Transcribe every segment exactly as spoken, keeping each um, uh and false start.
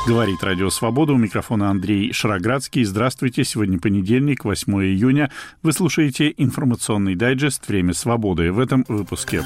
Говорит Радио Свобода. У микрофона Андрей Шароградский. Здравствуйте. Сегодня понедельник, восьмое июня. Вы слушаете информационный дайджест «Время свободы». В этом выпуске.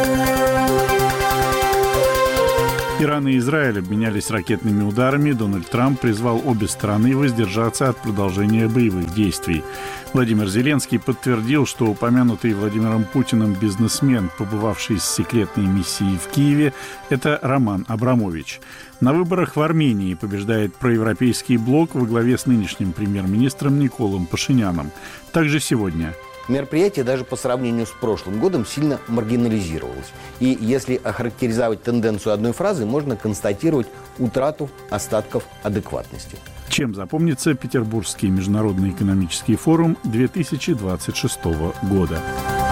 Иран и Израиль обменялись ракетными ударами. Дональд Трамп призвал обе стороны воздержаться от продолжения боевых действий. Владимир Зеленский подтвердил, что упомянутый Владимиром Путиным бизнесмен, побывавший с секретной миссией в Киеве, это Роман Абрамович. На выборах в Армении побеждает проевропейский блок во главе с нынешним премьер-министром Николом Пашиняном. Также сегодня мероприятие даже по сравнению с прошлым годом сильно маргинализировалось. И если охарактеризовать тенденцию одной фразы, можно констатировать утрату остатков адекватности. Чем запомнится Петербургский международный экономический форум две тысячи двадцать шестого года?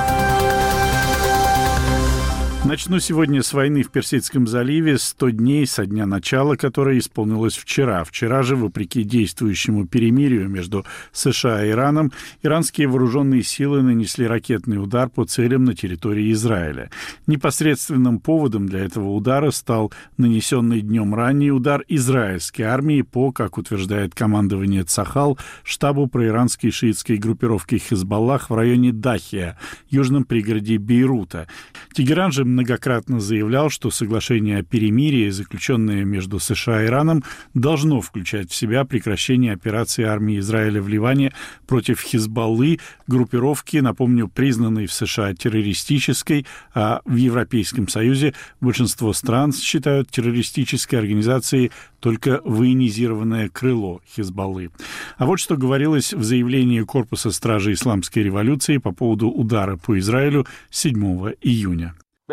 Начну сегодня с войны в Персидском заливе. сто дней со дня начала, которое исполнилось вчера. Вчера же, вопреки действующему перемирию между США и Ираном, иранские вооруженные силы нанесли ракетный удар по целям на территории Израиля. Непосредственным поводом для этого удара стал нанесенный днем ранее удар израильской армии по, как утверждает командование Цахал, штабу проиранской шиитской группировки Хизбаллах в районе Дахия, южном пригороде Бейрута. Тегеран же многократно заявлял, что соглашение о перемирии, заключенное между США и Ираном, должно включать в себя прекращение операции армии Израиля в Ливане против Хизбаллы, группировки, напомню, признанной в США террористической, а в Европейском Союзе большинство стран считают террористической организацией только военизированное крыло Хизбаллы. А вот что говорилось в заявлении Корпуса стражей исламской революции по поводу удара по Израилю седьмого июня.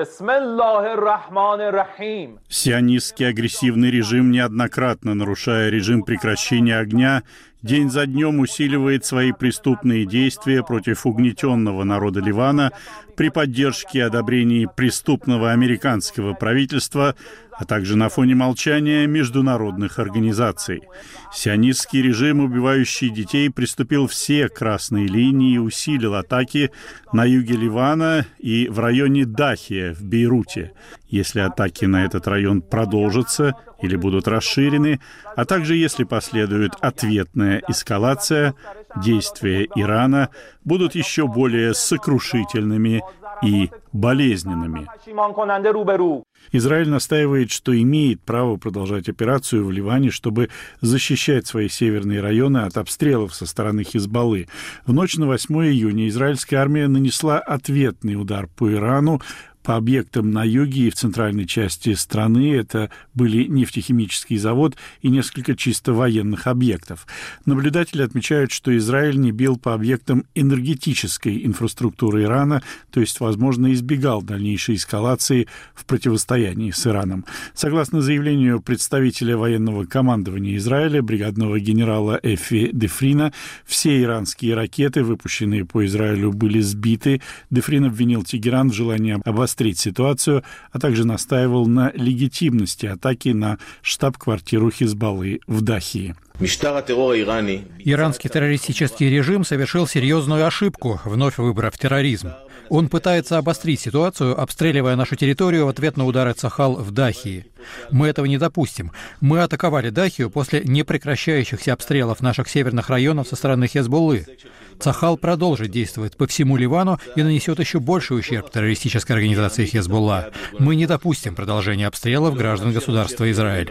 Сионистский агрессивный режим, неоднократно нарушая режим прекращения огня, день за днем усиливает свои преступные действия против угнетенного народа Ливана при поддержке и одобрении преступного американского правительства, а также на фоне молчания международных организаций. Сионистский режим, убивающий детей, приступил все красные линии и усилил атаки на юге Ливана и в районе Дахия в Бейруте. Если атаки на этот район продолжатся или будут расширены, а также если последует ответная эскалация, действия Ирана будут еще более сокрушительными и болезненными. Израиль настаивает, что имеет право продолжать операцию в Ливане, чтобы защищать свои северные районы от обстрелов со стороны Хизбаллы. В ночь на восьмое июня израильская армия нанесла ответный удар по Ирану, по объектам на юге и в центральной части страны. Это были нефтехимический завод и несколько чисто военных объектов. Наблюдатели отмечают, что Израиль не бил по объектам энергетической инфраструктуры Ирана, то есть, возможно, избегал дальнейшей эскалации в противостоянии с Ираном. Согласно заявлению представителя военного командования Израиля, бригадного генерала Эфи Дефрина, все иранские ракеты, выпущенные по Израилю, были сбиты. Дефрин обвинил Тегеран в желании обострить ситуацию, а также настаивал на легитимности атаки на штаб-квартиру Хизбаллы в Дахии. Иранский террористический режим совершил серьезную ошибку, вновь выбрав терроризм. Он пытается обострить ситуацию, обстреливая нашу территорию в ответ на удары Цахал в Дахии. Мы этого не допустим. Мы атаковали Дахию после непрекращающихся обстрелов наших северных районов со стороны Хизбаллы. Цахал продолжит действовать по всему Ливану и нанесет еще больший ущерб террористической организации Хизбалла. Мы не допустим продолжения обстрелов граждан государства Израиль.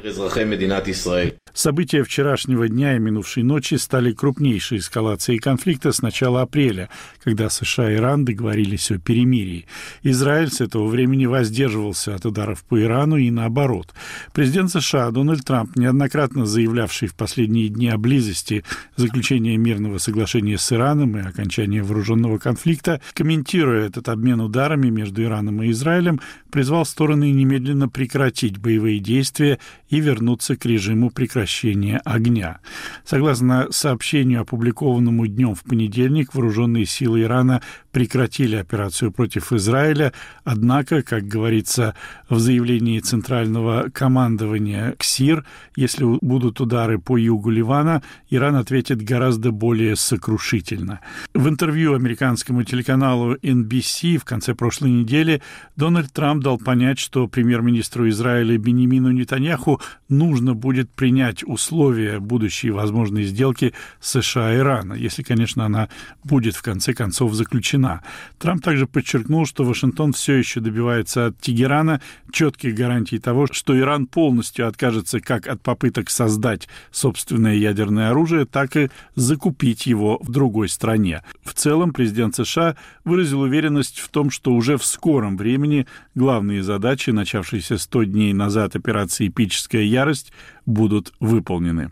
События вчерашнего дня и минувшей ночи стали крупнейшей эскалацией конфликта с начала апреля, когда США и Иран договорились о перемирии. Израиль с этого времени воздерживался от ударов по Ирану и наоборот. Президент США Дональд Трамп, неоднократно заявлявший в последние дни о близости заключения мирного соглашения с Ираном и окончания вооруженного конфликта, комментируя этот обмен ударами между Ираном и Израилем, призвал стороны немедленно прекратить боевые действия и вернуться к режиму прекращения огня. Согласно сообщению, опубликованному днем в понедельник, вооруженные силы Ирана прекратили операцию против Израиля. Однако, как говорится в заявлении Центрального командования КСИР, если будут удары по югу Ливана, Иран ответит гораздо более сокрушительно. В интервью американскому телеканалу эн би си в конце прошлой недели Дональд Трамп дал понять, что премьер-министру Израиля Биньямину Нетаньяху нужно будет принять условия будущей возможной сделки США и Ирана, если, конечно, она будет в конце концов заключена. Трамп также подчеркнул, что Вашингтон все еще добивается от Тегерана четких гарантий того, что Иран полностью откажется как от попыток создать собственное ядерное оружие, так и закупить его в другой стране. В целом, президент США выразил уверенность в том, что уже в скором времени главные задачи, начавшиеся сто дней назад операции «Эпическая ярость», будут выполнены.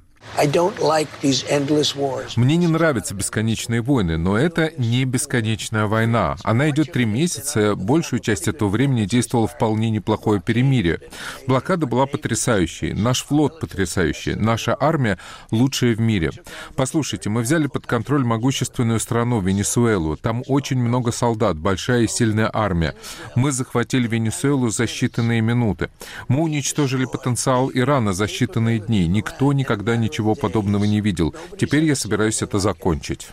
Мне не нравятся бесконечные войны, но это не бесконечная война. Она идет три месяца, большую часть этого времени действовало вполне неплохое перемирие. Блокада была потрясающей, наш флот потрясающий, наша армия лучшая в мире. Послушайте, мы взяли под контроль могущественную страну, Венесуэлу. Там очень много солдат, большая и сильная армия. Мы захватили Венесуэлу за считанные минуты. Мы уничтожили потенциал Ирана за считанные дни. Никто никогда не Ничего подобного не видел. Теперь я собираюсь это закончить.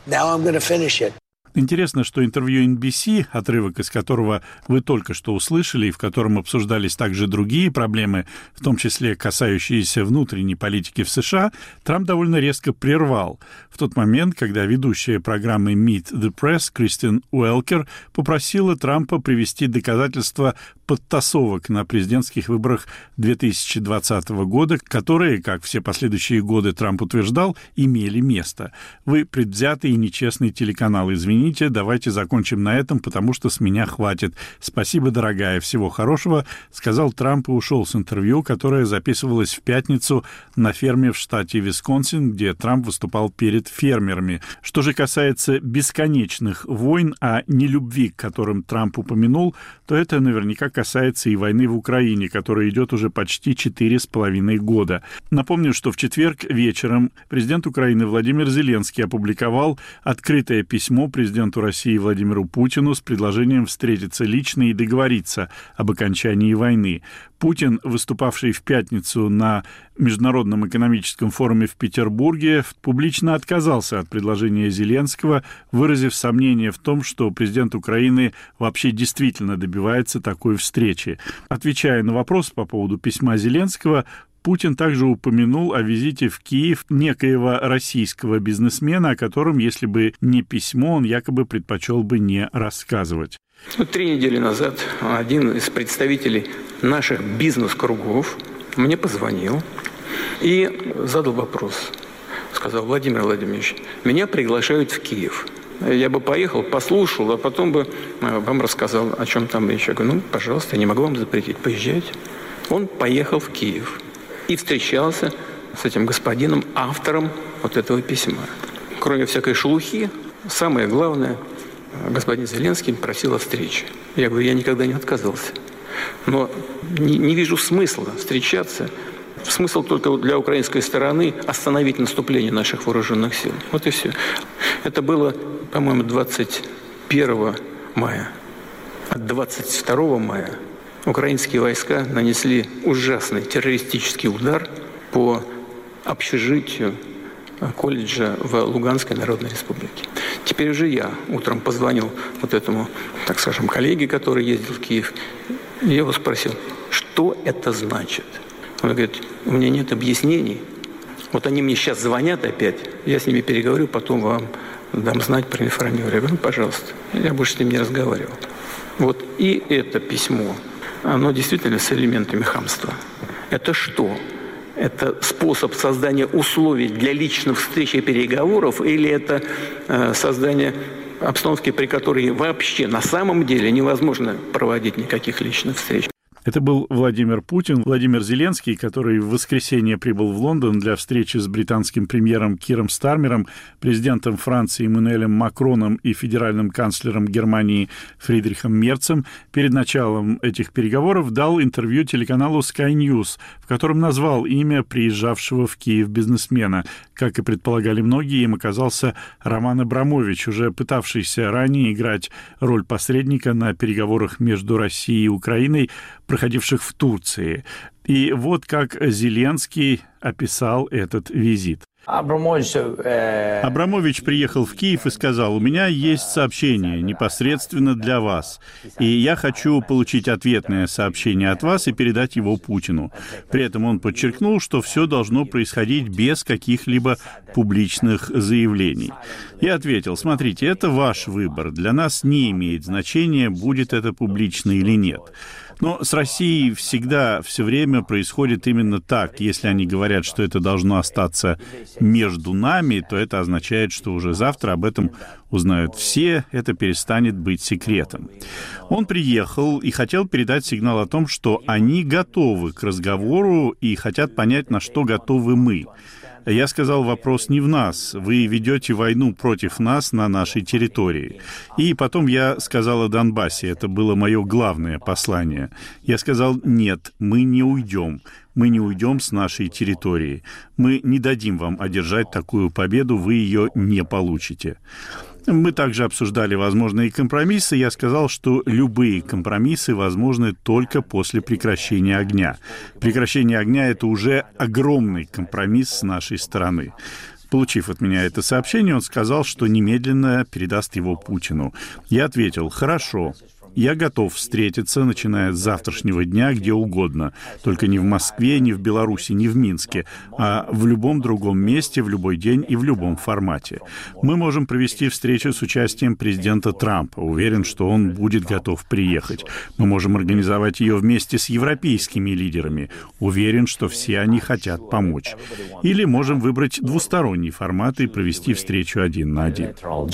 Интересно, что интервью эн би си, отрывок из которого вы только что услышали, и в котором обсуждались также другие проблемы, в том числе касающиеся внутренней политики в США, Трамп довольно резко прервал в тот момент, когда ведущая программы Meet the Press Кристин Уэлкер попросила Трампа привести доказательства подтасовок на президентских выборах две тысячи двадцатого года, которые, как все последующие годы Трамп утверждал, имели место. Вы предвзятый и нечестный телеканал, извините, давайте закончим на этом, потому что с меня хватит. Спасибо, дорогая, всего хорошего, сказал Трамп и ушел с интервью, которое записывалось в пятницу на ферме в штате Висконсин, где Трамп выступал перед фермерами. Что же касается бесконечных войн, а не любви, к которым Трамп упомянул, то это наверняка касается и войны в Украине, которая идет уже почти четыре с половиной года. Напомню, что в четверг вечером президент Украины Владимир Зеленский опубликовал открытое письмо президенту России Владимиру Путину с предложением встретиться лично и договориться об окончании войны. Путин, выступавший в пятницу на Международном экономическом форуме в Петербурге, публично отказался от предложения Зеленского, выразив сомнение в том, что президент Украины вообще действительно добивается такой встречи. Отвечая на вопрос по поводу письма Зеленского, Путин также упомянул о визите в Киев некоего российского бизнесмена, о котором, если бы не письмо, он якобы предпочел бы не рассказывать. Три недели назад один из представителей наших бизнес-кругов мне позвонил и задал вопрос. Сказал: Владимир Владимирович, меня приглашают в Киев. Я бы поехал, послушал, а потом бы вам рассказал, о чем там речь. Я говорю: ну, пожалуйста, я не могу вам запретить, поезжайте. Он поехал в Киев и встречался с этим господином, автором вот этого письма. Кроме всякой шелухи, самое главное, господин Зеленский просил о встрече. Я говорю: я никогда не отказывался. Но не, не вижу смысла встречаться. Смысл только для украинской стороны остановить наступление наших вооруженных сил. Вот и все. Это было, по-моему, двадцать первого мая. А двадцать второго мая украинские войска нанесли ужасный террористический удар по общежитию колледжа в Луганской Народной Республике. Теперь уже я утром позвонил вот этому, так скажем, коллеге, который ездил в Киев, и я его спросил, что это значит. Он говорит: у меня нет объяснений. Вот они мне сейчас звонят опять, я с ними переговорю, потом вам дам знать, проинформирую. Я говорю: ну, пожалуйста, я больше с ним не разговаривал. Вот и это письмо, оно действительно с элементами хамства. Это что? Это способ создания условий для личных встреч и переговоров, или это э, создание обстановки, при которой вообще на самом деле невозможно проводить никаких личных встреч? Это был Владимир Путин. Владимир Зеленский, который в воскресенье прибыл в Лондон для встречи с британским премьером Киром Стармером, президентом Франции Эммануэлем Макроном и федеральным канцлером Германии Фридрихом Мерцем, перед началом этих переговоров дал интервью телеканалу Sky News, в котором назвал имя приезжавшего в Киев бизнесмена. Как и предполагали многие, им оказался Роман Абрамович, уже пытавшийся ранее играть роль посредника на переговорах между Россией и Украиной, проходивших в Турции. И вот как Зеленский описал этот визит. Абрамович приехал в Киев и сказал: «У меня есть сообщение непосредственно для вас, и я хочу получить ответное сообщение от вас и передать его Путину». При этом он подчеркнул, что все должно происходить без каких-либо публичных заявлений. Я ответил: «Смотрите, это ваш выбор. Для нас не имеет значения, будет это публично или нет». Но с Россией всегда, все время происходит именно так. Если они говорят, что это должно остаться между нами, то это означает, что уже завтра об этом узнают все, это перестанет быть секретом. Он приехал и хотел передать сигнал о том, что они готовы к разговору и хотят понять, на что готовы мы. Я сказал: вопрос не в нас. Вы ведете войну против нас на нашей территории. И потом я сказал о Донбассе. Это было мое главное послание. Я сказал: нет, мы не уйдем. Мы не уйдем с нашей территории. Мы не дадим вам одержать такую победу, вы ее не получите. Мы также обсуждали возможные компромиссы. Я сказал, что любые компромиссы возможны только после прекращения огня. Прекращение огня — это уже огромный компромисс с нашей стороны. Получив от меня это сообщение, он сказал, что немедленно передаст его Путину. Я ответил: «Хорошо. Я готов встретиться, начиная с завтрашнего дня, где угодно. Только не в Москве, не в Беларуси, не в Минске, а в любом другом месте, в любой день и в любом формате. Мы можем провести встречу с участием президента Трампа. Уверен, что он будет готов приехать. Мы можем организовать ее вместе с европейскими лидерами. Уверен, что все они хотят помочь. Или можем выбрать двусторонний формат и провести встречу один на один».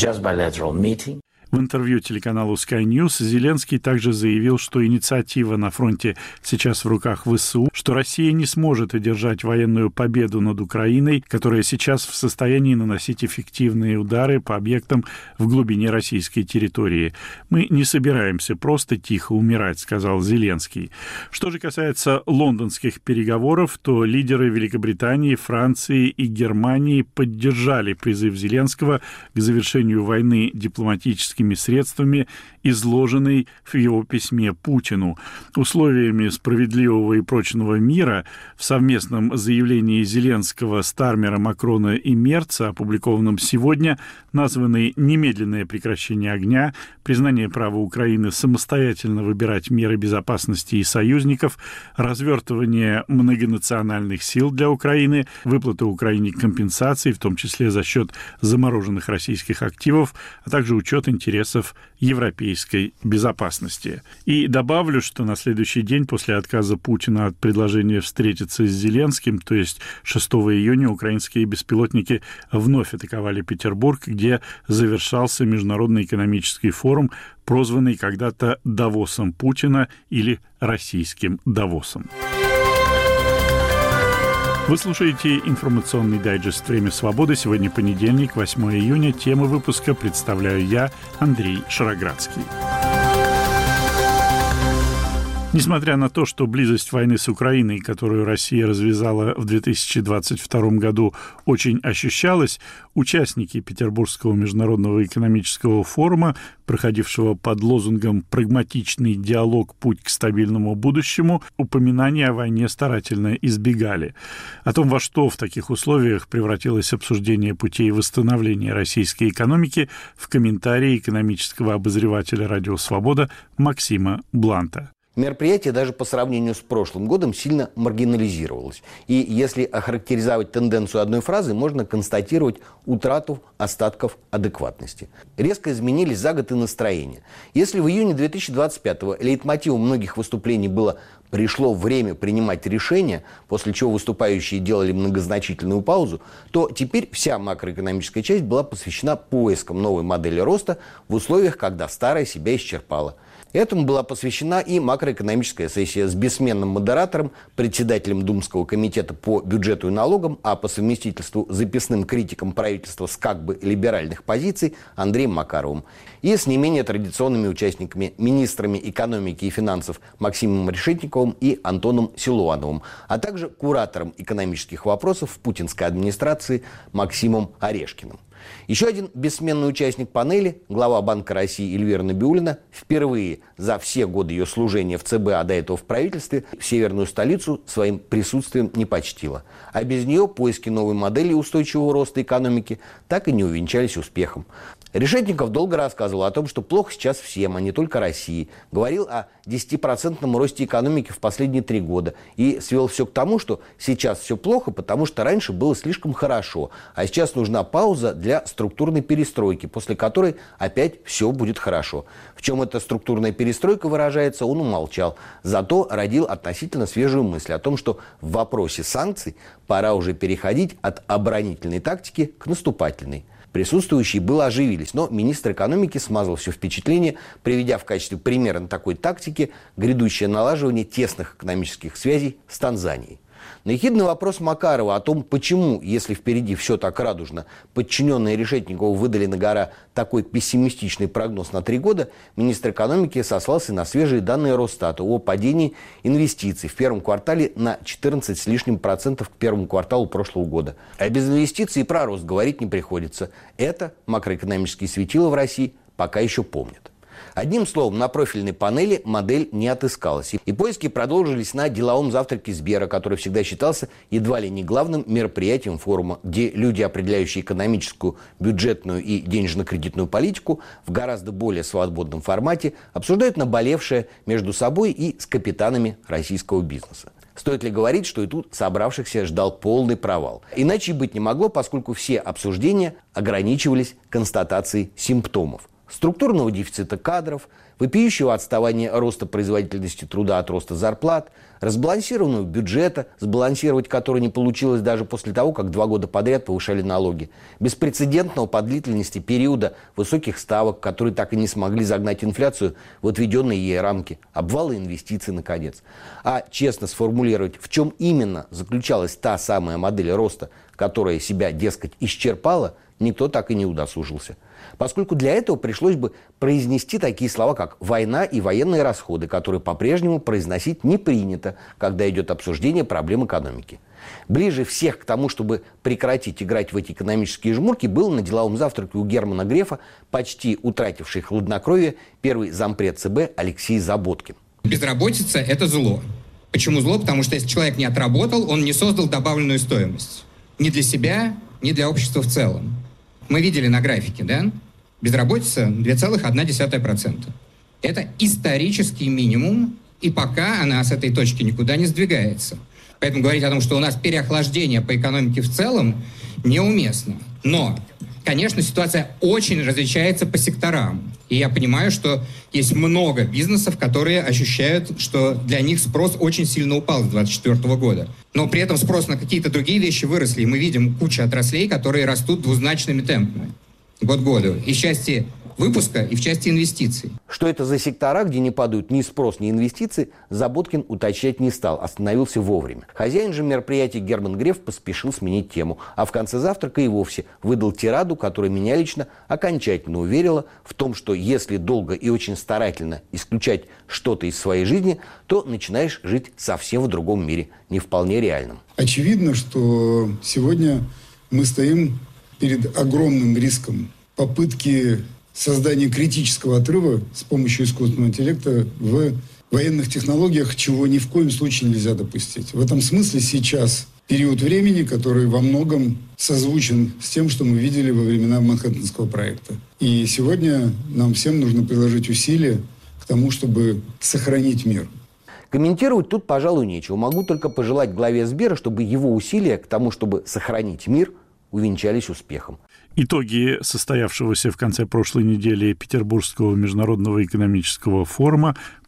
В интервью телеканалу Sky News Зеленский также заявил, что инициатива на фронте сейчас в руках ВСУ, что Россия не сможет одержать военную победу над Украиной, которая сейчас в состоянии наносить эффективные удары по объектам в глубине российской территории. «Мы не собираемся просто тихо умирать», — сказал Зеленский. Что же касается лондонских переговоров, то лидеры Великобритании, Франции и Германии поддержали призыв Зеленского к завершению войны дипломатическими средствами, изложенный в его письме Путину. Условиями справедливого и прочного мира в совместном заявлении Зеленского, Стармера, Макрона и Мерца, опубликованном сегодня, названы немедленное прекращение огня, признание права Украины самостоятельно выбирать меры безопасности и союзников, развертывание многонациональных сил для Украины, выплата Украине компенсаций, в том числе за счет замороженных российских активов, а также учет интересов европейской безопасности. И добавлю, что на следующий день после отказа Путина от предложения встретиться с Зеленским, то есть шестого июня, украинские беспилотники вновь атаковали Петербург, где завершался Международный экономический форум, прозванный когда-то Давосом Путина или российским Давосом. Вы слушаете информационный дайджест «Время свободы». Сегодня понедельник, восьмого июня. Тему выпуска представляю я, Андрей Шароградский. Несмотря на то, что близость войны с Украиной, которую Россия развязала в две тысячи двадцать втором году, очень ощущалась, участники Петербургского международного экономического форума, проходившего под лозунгом «Прагматичный диалог. Путь к стабильному будущему», упоминания о войне старательно избегали. О том, во что в таких условиях превратилось обсуждение путей восстановления российской экономики, в комментарии экономического обозревателя «Радио Свобода» Максима Бланта. Мероприятие даже по сравнению с прошлым годом сильно маргинализировалось. И если охарактеризовать тенденцию одной фразы, можно констатировать утрату остатков адекватности. Резко изменились за год и настроения. Если в июне две тысячи двадцать пятого лейтмотивом многих выступлений было «пришло время принимать решения», после чего выступающие делали многозначительную паузу, то теперь вся макроэкономическая часть была посвящена поискам новой модели роста в условиях, когда старая себя исчерпала. Этому была посвящена и макроэкономическая сессия с бессменным модератором, председателем Думского комитета по бюджету и налогам, а по совместительству записным критиком правительства с как бы либеральных позиций Андреем Макаровым, и с не менее традиционными участниками, министрами экономики и финансов Максимом Решетниковым и Антоном Силуановым, а также куратором экономических вопросов в путинской администрации Максимом Орешкиным. Еще один бессменный участник панели, глава Банка России Эльвира Набиуллина, впервые за все годы ее служения в ЦБ, а до этого в правительстве, северную столицу своим присутствием не почтила. А без нее поиски новой модели устойчивого роста экономики так и не увенчались успехом. Решетников долго рассказывал о том, что плохо сейчас всем, а не только России. Говорил о десятипроцентном росте экономики в последние три года. И свел все к тому, что сейчас все плохо, потому что раньше было слишком хорошо. А сейчас нужна пауза для структурной перестройки, после которой опять все будет хорошо. В чем эта структурная перестройка выражается, он умолчал. Зато родил относительно свежую мысль о том, что в вопросе санкций пора уже переходить от оборонительной тактики к наступательной. Присутствующие было оживились, но министр экономики смазал все впечатление, приведя в качестве примера на такой тактике грядущее налаживание тесных экономических связей с Танзанией. На ехидный вопрос Макарова о том, почему, если впереди все так радужно, подчиненные Решетникову выдали на гора такой пессимистичный прогноз на три года, министр экономики сослался на свежие данные Росстата о падении инвестиций в первом квартале на четырнадцать с лишним процентов к первому кварталу прошлого года. А без инвестиций про рост говорить не приходится. Это макроэкономические светила в России пока еще помнят. Одним словом, на профильной панели модель не отыскалась. И поиски продолжились на деловом завтраке Сбера, который всегда считался едва ли не главным мероприятием форума, где люди, определяющие экономическую, бюджетную и денежно-кредитную политику в гораздо более свободном формате, обсуждают наболевшее между собой и с капитанами российского бизнеса. Стоит ли говорить, что и тут собравшихся ждал полный провал? Иначе и быть не могло, поскольку все обсуждения ограничивались констатацией симптомов. Структурного дефицита кадров, вопиющего отставания роста производительности труда от роста зарплат, разбалансированного бюджета, сбалансировать который не получилось даже после того, как два года подряд повышали налоги, беспрецедентного по длительности периода высоких ставок, которые так и не смогли загнать инфляцию в отведенные ей рамки, обвала инвестиций, наконец. А честно сформулировать, в чем именно заключалась та самая модель роста, которая себя, дескать, исчерпала, никто так и не удосужился. Поскольку для этого пришлось бы произнести такие слова, как «война» и «военные расходы», которые по-прежнему произносить не принято, когда идет обсуждение проблем экономики. Ближе всех к тому, чтобы прекратить играть в эти экономические жмурки, был на деловом завтраке у Германа Грефа, почти утративший хладнокровие, первый зампред ЦБ Алексей Заботкин. Безработица – это зло. Почему зло? Потому что если человек не отработал, он не создал добавленную стоимость. Ни для себя, ни для общества в целом. Мы видели на графике, да? Безработица две целых одна десятая процента. Это исторический минимум, и пока она с этой точки никуда не сдвигается. Поэтому говорить о том, что у нас переохлаждение по экономике в целом, неуместно. Но, конечно, ситуация очень различается по секторам. И я понимаю, что есть много бизнесов, которые ощущают, что для них спрос очень сильно упал с двадцать четвёртого года. Но при этом спрос на какие-то другие вещи выросли. И мы видим кучу отраслей, которые растут двузначными темпами год к году. И в части выпуска, и в части инвестиций. Что это за сектора, где не падают ни спрос, ни инвестиции, Заботкин уточнять не стал, остановился вовремя. Хозяин же мероприятия Герман Греф поспешил сменить тему, а в конце завтрака и вовсе выдал тираду, которая меня лично окончательно уверила в том, что если долго и очень старательно исключать что-то из своей жизни, то начинаешь жить совсем в другом мире, не вполне реальном. Очевидно, что сегодня мы стоим перед огромным риском попытки создания критического отрыва с помощью искусственного интеллекта в военных технологиях, чего ни в коем случае нельзя допустить. В этом смысле сейчас период времени, который во многом созвучен с тем, что мы видели во времена Манхэттенского проекта. И сегодня нам всем нужно приложить усилия к тому, чтобы сохранить мир. Комментировать тут, пожалуй, нечего. Могу только пожелать главе Сбера, чтобы его усилия к тому, чтобы сохранить мир, увенчались успехом. Итоги состоявшегося в конце прошлой недели Петербургского международного экономического форума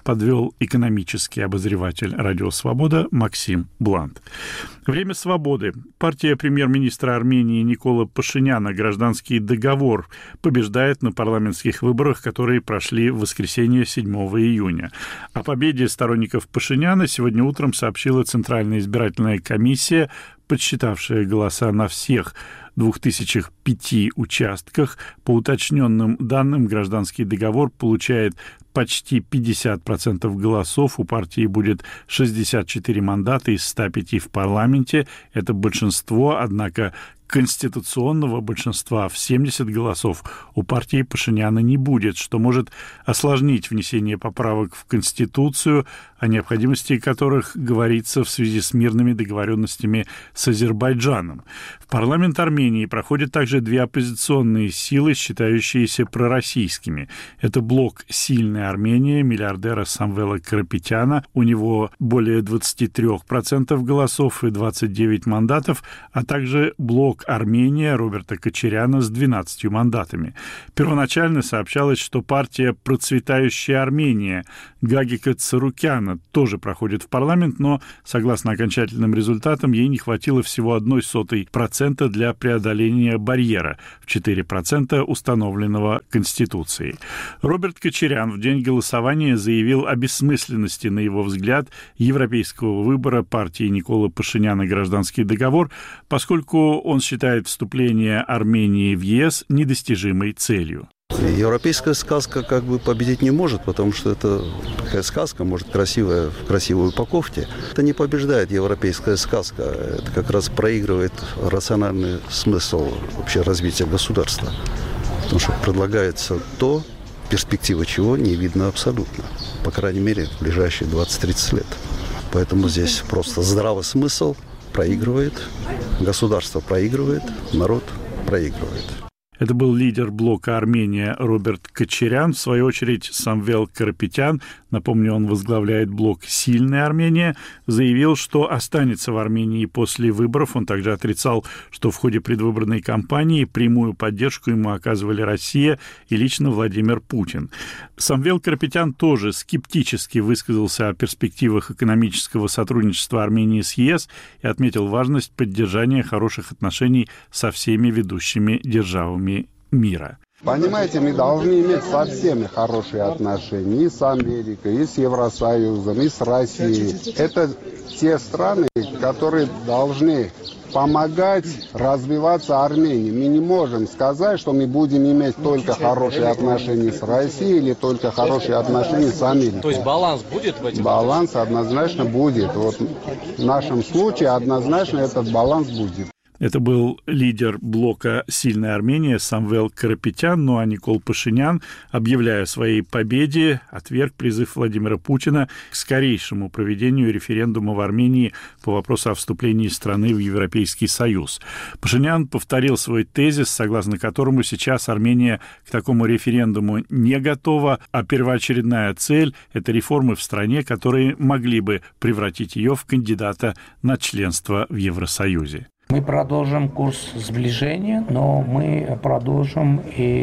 подвел экономический обозреватель «Радио Свобода» Максим Блант. Время свободы. Партия премьер-министра Армении Никола Пашиняна «Гражданский договор» побеждает на парламентских выборах, которые прошли в воскресенье седьмого июня. О победе сторонников Пашиняна сегодня утром сообщила Центральная избирательная комиссия, подсчитавшая голоса на всех двух тысячах пяти участках. По уточненным данным, гражданский договор получает почти пятьдесят процентов голосов. У партии будет шестьдесят четыре мандата из ста пяти в парламенте. Это большинство, однако конституционного большинства в семьдесят голосов у партии Пашиняна не будет, что может осложнить внесение поправок в Конституцию, о необходимости которых говорится в связи с мирными договоренностями с Азербайджаном. В парламент Армении проходят также две оппозиционные силы, считающиеся пророссийскими. Это блок «Сильная Армения» миллиардера Самвела Карапетяна. У него более двадцать три процента голосов и двадцать девять мандатов, а также блок «Армения» Роберта Кочаряна с двенадцатью мандатами. Первоначально сообщалось, что партия «Процветающая Армения» Гагика Царукяна тоже проходит в парламент, но, согласно окончательным результатам, ей не хватило всего одной сотой процента для преодоления барьера в четыре процента, установленного Конституцией. Роберт Кочарян в день голосования заявил о бессмысленности, на его взгляд, европейского выбора партии Никола Пашиняна «Гражданский договор», поскольку он считает вступление Армении в ЕС недостижимой целью. Европейская сказка как бы победить не может, потому что это такая сказка, может, красивая, в красивой упаковке. Это не побеждает европейская сказка. Это как раз проигрывает рациональный смысл вообще развития государства. Потому что предлагается то, перспектива чего не видно абсолютно. По крайней мере, в ближайшие двадцать-тридцать лет. Поэтому здесь просто здравый смысл проигрывает, государство проигрывает, народ проигрывает. Это был лидер блока «Армения» Роберт Кочарян. В свою очередь, Самвел Карапетян, напомню, он возглавляет блок «Сильная Армения», заявил, что останется в Армении после выборов. Он также отрицал, что в ходе предвыборной кампании прямую поддержку ему оказывали Россия и лично Владимир Путин. Самвел Карапетян тоже скептически высказался о перспективах экономического сотрудничества Армении с ЕС и отметил важность поддержания хороших отношений со всеми ведущими державами мира. Понимаете, мы должны иметь со всеми хорошие отношения, и с Америкой, и с Евросоюзом, и с Россией. Это те страны, которые должны помогать развиваться Армении. Мы не можем сказать, что мы будем иметь только хорошие отношения с Россией или только хорошие отношения с Америкой. То есть баланс будет в этих? Баланс однозначно будет. Вот в нашем случае однозначно этот баланс будет. Это был лидер блока «Сильная Армения» Самвел Карапетян, ну а Никол Пашинян, объявляя о своей победе, отверг призыв Владимира Путина к скорейшему проведению референдума в Армении по вопросу о вступлении страны в Европейский Союз. Пашинян повторил свой тезис, согласно которому сейчас Армения к такому референдуму не готова, а первоочередная цель – это реформы в стране, которые могли бы превратить ее в кандидата на членство в Евросоюзе. Мы продолжим курс сближения, но мы продолжим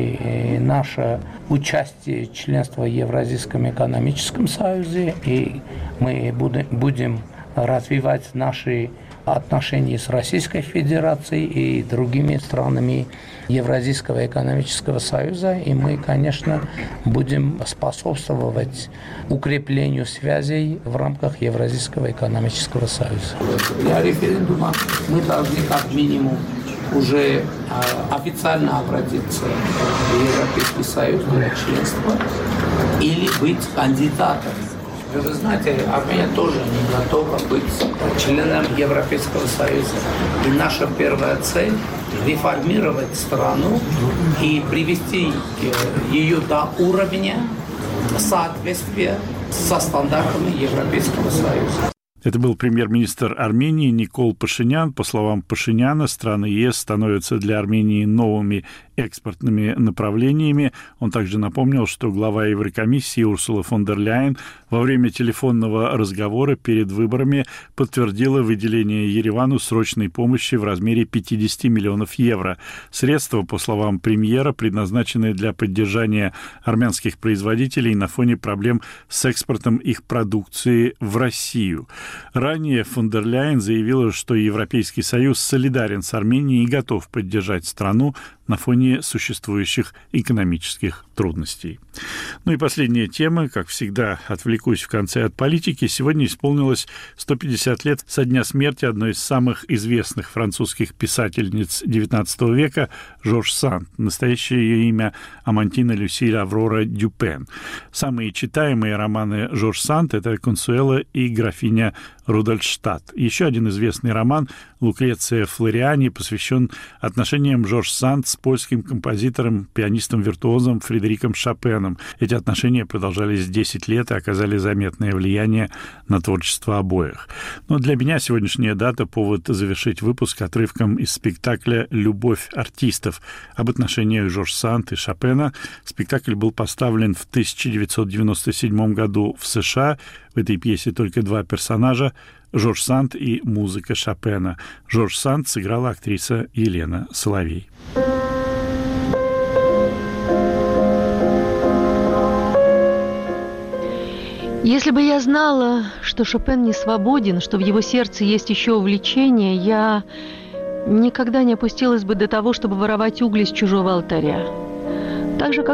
и наше участие членства в Евразийском экономическом союзе, и мы будем развивать наши отношения с Российской Федерацией и другими странами Евразийского экономического союза, и мы, конечно, будем способствовать укреплению связей в рамках Евразийского экономического союза. Для референдума мы должны как минимум уже официально обратиться в Европейский союз для членства или быть кандидатом. Вы знаете, Армения тоже не готова быть членом Европейского союза. И наша первая цель – реформировать страну и привести ее до уровня соответствия со стандартами Европейского союза. Это был премьер-министр Армении Никол Пашинян. По словам Пашиняна, страны ЕС становятся для Армении новыми экспортными направлениями. Он также напомнил, что глава Еврокомиссии Урсула фон дер Ляйен во время телефонного разговора перед выборами подтвердила выделение Еревану срочной помощи в размере пятьдесят миллионов евро. Средства, по словам премьера, предназначены для поддержания армянских производителей на фоне проблем с экспортом их продукции в Россию. Ранее фон дер Ляйен заявила, что Европейский Союз солидарен с Арменией и готов поддержать страну на фоне существующих экономических трудностей. Ну и последняя тема, как всегда, отвлекусь в конце от политики. Сегодня исполнилось сто пятьдесят лет со дня смерти одной из самых известных французских писательниц девятнадцатого века Жорж Санд. Настоящее ее имя Амантина Люсиль Аврора Дюпен. Самые читаемые романы Жорж Санд — это «Консуэла» и «Графиня Рудольштадт». Еще один известный роман «Лукреция Флориани» посвящен отношениям Жорж Санд с польским композитором, пианистом-виртуозом Фредериком Шопеном. Эти отношения продолжались десять лет и оказали заметное влияние на творчество обоих. Но для меня сегодняшняя дата — повод завершить выпуск отрывком из спектакля «Любовь артистов» об отношениях Жорж Санд и Шопена. Спектакль был поставлен в тысяча девятьсот девяносто седьмом году в США. В этой пьесе только два персонажа — Жорж Санд и музыка Шопена. Жорж Санд сыграла актриса Елена Соловей. Если бы я знала, что Шопен не свободен, что в его сердце есть еще увлечение, я никогда не опустилась бы до того, чтобы воровать угли с чужого алтаря. Так же, как